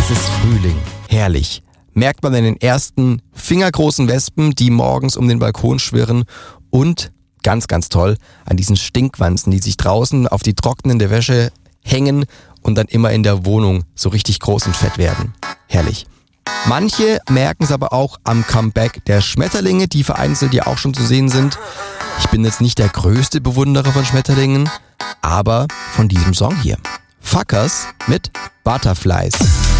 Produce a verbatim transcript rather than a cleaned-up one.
Es ist Frühling. Herrlich. Merkt man an den ersten fingergroßen Wespen, die morgens um den Balkon schwirren und, ganz, ganz toll, an diesen Stinkwanzen, die sich draußen auf die trocknende Wäsche hängen und dann immer in der Wohnung so richtig groß und fett werden. Herrlich. Manche merken es aber auch am Comeback der Schmetterlinge, die vereinzelt ja auch schon zu sehen sind. Ich bin jetzt nicht der größte Bewunderer von Schmetterlingen, aber von diesem Song hier. Fuckers mit Butterflies.